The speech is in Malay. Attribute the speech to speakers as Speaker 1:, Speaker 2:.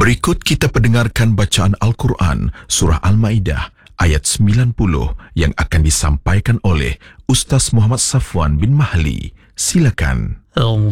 Speaker 1: Berikut kita pendengarkan bacaan Al-Quran Surah Al-Ma'idah ayat 90 yang akan disampaikan oleh Ustaz Muhammad Safwan bin Mahli. Silakan.